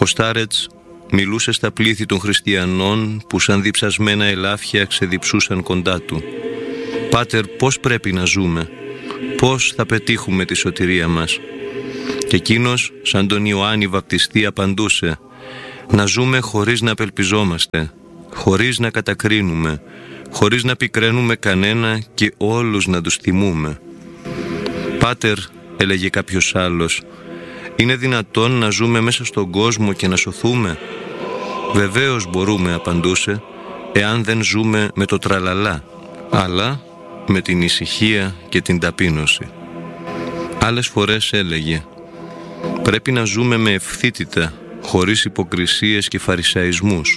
Ο Στάρετς μιλούσε στα πλήθη των χριστιανών που σαν διψασμένα ελάφια ξεδιψούσαν κοντά του. «Πάτερ, πώς πρέπει να ζούμε? Πώς θα πετύχουμε τη σωτηρία μας?» Και εκείνος, σαν τον Ιωάννη Βαπτιστή, απαντούσε: «Να ζούμε χωρίς να απελπιζόμαστε, χωρίς να κατακρίνουμε, χωρίς να πικραίνουμε κανένα και όλους να τους θυμούμε». «Πάτερ», έλεγε κάποιος άλλος, «είναι δυνατόν να ζούμε μέσα στον κόσμο και να σωθούμε?» «Βεβαίως μπορούμε», απαντούσε, «εάν δεν ζούμε με το τραλαλά, αλλά με την ησυχία και την ταπείνωση». Άλλες φορές έλεγε: «Πρέπει να ζούμε με ευθύτητα, χωρίς υποκρισίες και φαρισαϊσμούς.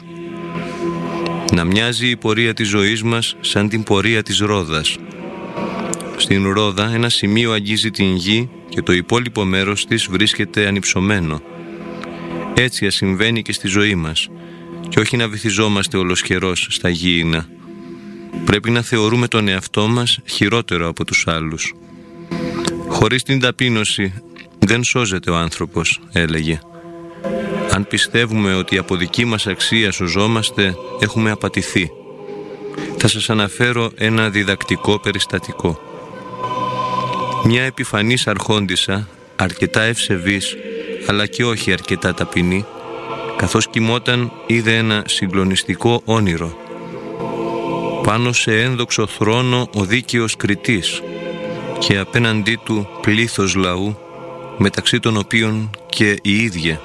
Να μοιάζει η πορεία της ζωής μας σαν την πορεία της ρόδας. Στην ρόδα ένα σημείο αγγίζει την γη και το υπόλοιπο μέρος της βρίσκεται ανυψωμένο. Έτσι συμβαίνει και στη ζωή μας, και όχι να βυθιζόμαστε ολοσχερός στα γήινα. Πρέπει να θεωρούμε τον εαυτό μας χειρότερο από τους άλλους. Χωρίς την ταπείνωση δεν σώζεται ο άνθρωπος», έλεγε. «Αν πιστεύουμε ότι από δική μας αξία σωζόμαστε, έχουμε απατηθεί. Θα σας αναφέρω ένα διδακτικό περιστατικό. Μια επιφανής αρχόντισσα, αρκετά ευσεβής, αλλά και όχι αρκετά ταπεινή, καθώς κοιμόταν, είδε ένα συγκλονιστικό όνειρο. Πάνω σε ένδοξο θρόνο ο δίκαιος κριτής και απέναντί του πλήθος λαού, μεταξύ των οποίων και η ίδια.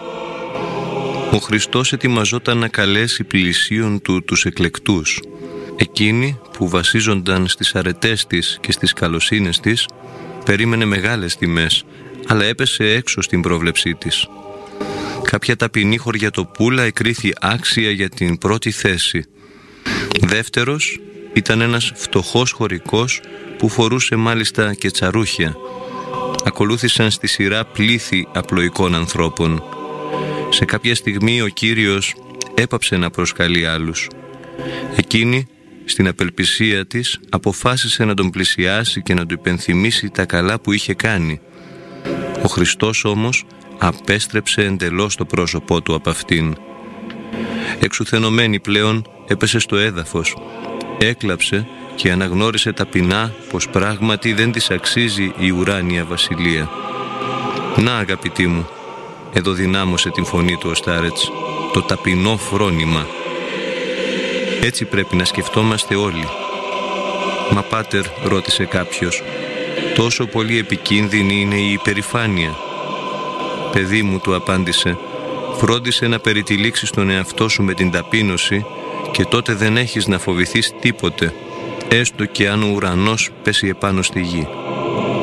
Ο Χριστός ετοιμαζόταν να καλέσει πλησίον του τους εκλεκτούς, εκείνοι που βασίζονταν στις αρετές της και στις καλοσύνες της. Περίμενε μεγάλες τιμές, αλλά έπεσε έξω στην πρόβλεψή της. Κάποια ταπεινή χωριατοπούλα εκρίθη άξια για την πρώτη θέση. Δεύτερος ήταν ένας φτωχός χωρικός που φορούσε μάλιστα και τσαρούχια. Ακολούθησαν στη σειρά πλήθη απλοϊκών ανθρώπων. Σε κάποια στιγμή ο Κύριος έπαψε να προσκαλεί άλλους. Εκείνη, στην απελπισία της, αποφάσισε να τον πλησιάσει και να του υπενθυμίσει τα καλά που είχε κάνει. Ο Χριστός όμως απέστρεψε εντελώς το πρόσωπό του από αυτήν. Εξουθενωμένη πλέον έπεσε στο έδαφος, έκλαψε και αναγνώρισε ταπεινά πως πράγματι δεν της αξίζει η ουράνια βασιλεία. «Να, αγαπητοί μου», εδώ δυνάμωσε την φωνή του ο Στάρετς, «το ταπεινό φρόνημα». Έτσι πρέπει να σκεφτόμαστε όλοι. «Μα πάτερ», ρώτησε κάποιος, «τόσο πολύ επικίνδυνη είναι η υπερηφάνεια». «Παιδί μου», του απάντησε, «φρόντισε να περιτυλίξεις τον εαυτό σου με την ταπείνωση και τότε δεν έχεις να φοβηθείς τίποτε, έστω και αν ο ουρανός πέσει επάνω στη γη».